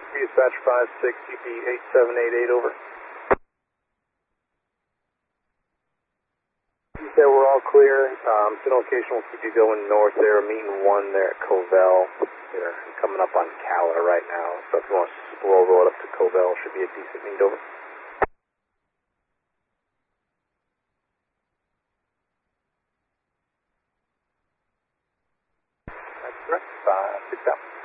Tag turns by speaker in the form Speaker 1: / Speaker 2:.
Speaker 1: Dispatch 56, UP 8788, over. You said we're all clear. Send location will keep you going north there. Meeting 1 there at Covell. They're coming up on Calla right now. So if you want to slow roll it up to Covell, should be a decent meet, over. That's correct. 6 out.